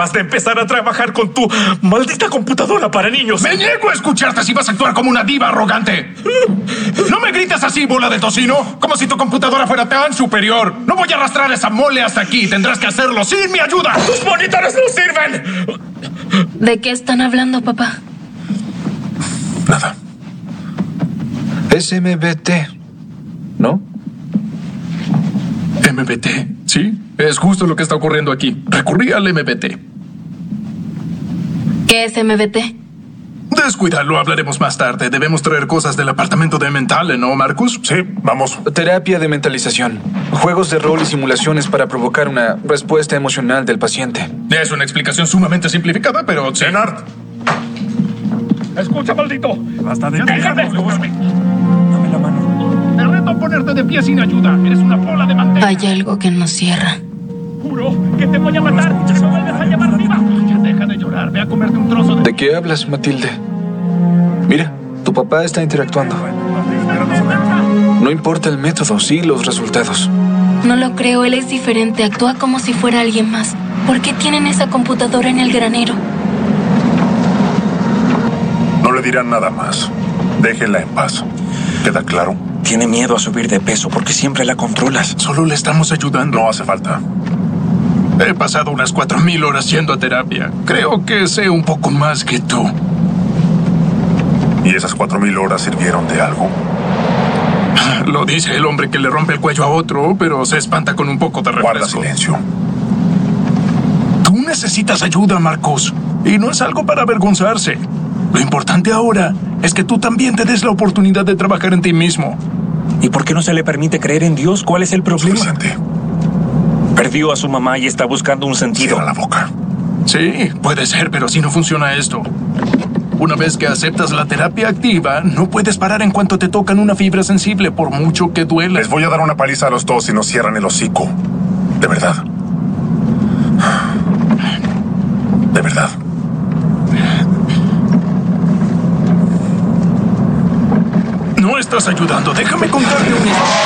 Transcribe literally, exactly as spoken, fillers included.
capaz de empezar a trabajar con tu maldita computadora para niños. ¡Me niego a escucharte si vas a actuar como una diva arrogante! ¡No me grites así, bola de tocino! Como si tu computadora fuera tan superior. No voy a arrastrar esa mole hasta aquí. Tendrás que hacerlo sin mi ayuda. ¡Tus monitores no sirven! ¿De qué están hablando, papá? Nada. Es M B T, ¿no? ¿M B T? Sí, es justo lo que está ocurriendo aquí. Recurrí al M B T. ¿Qué es M B T? Descuida, lo hablaremos más tarde. Debemos traer cosas del apartamento de Mentale, ¿no, Marcus? Sí, vamos. Terapia de mentalización. Juegos de rol y simulaciones para provocar una respuesta emocional del paciente. Es una explicación sumamente simplificada, pero... sí. Leonard. Escucha, maldito. Basta de... ¡Déjame! Dame la mano. Te reto a ponerte de pie sin ayuda. Eres una bola de manteca. Hay algo que nos cierra. Juro que te voy a matar. Si no vuelves a llamar viva. Ya deja de llorar. Ve a comerte un trozo de... ¿De qué hablas, Matilde? Mira, tu papá está interactuando. No importa el método, sí los resultados. No lo creo, él es diferente. Actúa como si fuera alguien más. ¿Por qué tienen esa computadora en el granero? No le dirán nada más. Déjenla en paz. ¿Queda claro? Tiene miedo a subir de peso porque siempre la controlas. Solo le estamos ayudando. No hace falta. He pasado unas cuatro mil horas yendo a terapia. Creo que sé un poco más que tú. ¿Y esas cuatro mil horas sirvieron de algo? Lo dice el hombre que le rompe el cuello a otro, pero se espanta con un poco de refresco. Guarda silencio. Tú necesitas ayuda, Marcos. Y no es algo para avergonzarse. Lo importante ahora es que tú también te des la oportunidad de trabajar en ti mismo. ¿Y por qué no se le permite creer en Dios? ¿Cuál es el problema? Suficiente. Perdió a su mamá y está buscando un sentido. Cierra la boca. Sí, puede ser, pero así no funciona esto. Una vez que aceptas la terapia activa, no puedes parar en cuanto te tocan una fibra sensible, por mucho que duela. Les voy a dar una paliza a los dos si no cierran el hocico. De verdad. De verdad. No estás ayudando. Déjame contarte una historia.